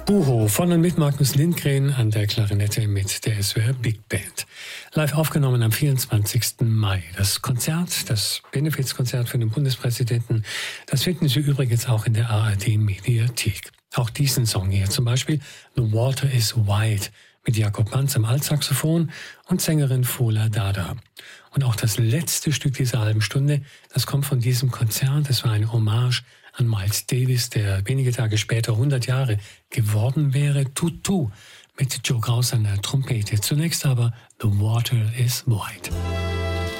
Buho von und mit Magnus Lindgren an der Klarinette mit der SWR Big Band. Live aufgenommen am 24. Mai. Das Konzert, das Benefizkonzert für den Bundespräsidenten, das finden Sie übrigens auch in der ARD-Mediathek. Auch diesen Song hier zum Beispiel, The Water is Wide, mit Jakob Manz am Altsaxophon und Sängerin Fola Dada. Und auch das letzte Stück dieser halben Stunde, das kommt von diesem Konzert. Es war eine Hommage an Miles Davis, der wenige Tage später 100 Jahre geworden wäre. Tutu mit Joe Kraus an der Trompete. Zunächst aber The Water is Wide.